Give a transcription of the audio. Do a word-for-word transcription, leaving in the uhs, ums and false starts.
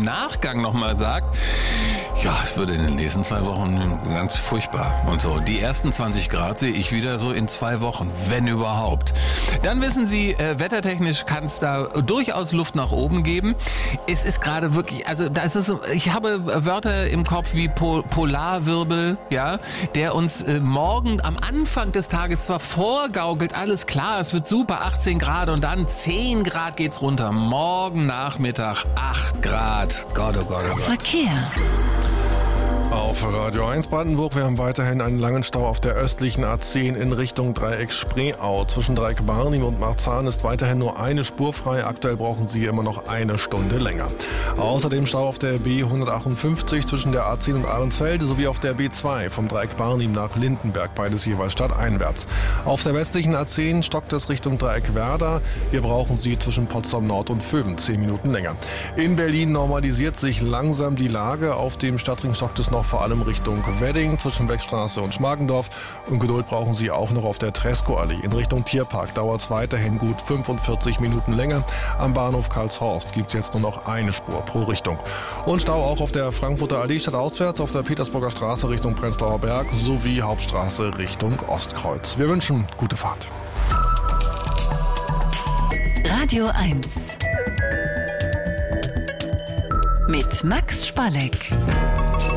Nachgang nochmal sagt, ja, es wird in den nächsten zwei Wochen ganz furchtbar und so. Die ersten zwanzig Grad sehe ich wieder so in zwei Wochen, wenn überhaupt. Dann wissen Sie, äh, wettertechnisch kann es da durchaus Luft nach oben geben. Es ist gerade wirklich, also da ist es, ich habe Wörter im Kopf wie Pol- Polarwirbel, ja, der uns äh, morgen am Anfang des Tages zwar vorgaukelt, alles klar, es wird super, achtzehn Grad und dann zehn Grad geht's runter. Morgen Nachmittag acht Grad. Gott, oh Gott, oh Gott. Verkehr. Auf Radio eins Brandenburg, wir haben weiterhin einen langen Stau auf der östlichen A zehn in Richtung Dreieck Spreeau. Zwischen Dreieck Barnim und Marzahn ist weiterhin nur eine Spur frei. Aktuell brauchen Sie immer noch eine Stunde länger. Außerdem Stau auf der B hundertachtundfünfzig zwischen der A zehn und Ahrensfelde sowie auf der B zwei vom Dreieck Barnim nach Lindenberg, beides jeweils stadteinwärts. Auf der westlichen A zehn stockt es Richtung Dreieck Werder. Hier brauchen Sie zwischen Potsdam Nord und Vöben zehn Minuten länger. In Berlin normalisiert sich langsam die Lage. Auf dem Stadtring stockt es noch vor allem Richtung Wedding zwischen Beckstraße und Schmargendorf. Und Geduld brauchen Sie auch noch auf der Tresco-Allee. In Richtung Tierpark dauert es weiterhin gut fünfundvierzig Minuten länger. Am Bahnhof Karlshorst gibt es jetzt nur noch eine Spur pro Richtung. Und Stau auch auf der Frankfurter Allee stadtauswärts, auf der Petersburger Straße Richtung Prenzlauer Berg sowie Hauptstraße Richtung Ostkreuz. Wir wünschen gute Fahrt. Radio eins mit Max Spalleck.